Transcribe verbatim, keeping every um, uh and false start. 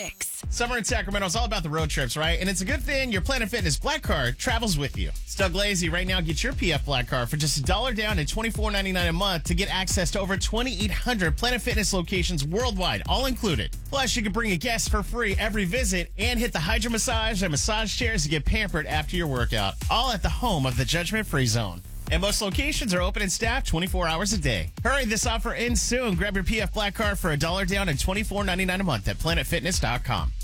Summer in Sacramento is all about the road trips, right? And it's a good thing your Planet Fitness Black Card travels with you. It's Doug Lazy. Right now, get your P F Black Card for just a dollar down and twenty-four ninety-nine a month to get access to over twenty-eight hundred Planet Fitness locations worldwide, all included. Plus, you can bring a guest for free every visit and hit the Hydro Massage and massage chairs to get pampered after your workout, all at the home of the Judgment Free Zone. And most locations are open and staffed twenty-four hours a day. Hurry, this offer ends soon. Grab your P F Black Card for a dollar down and twenty-four ninety-nine a month at planet fitness dot com.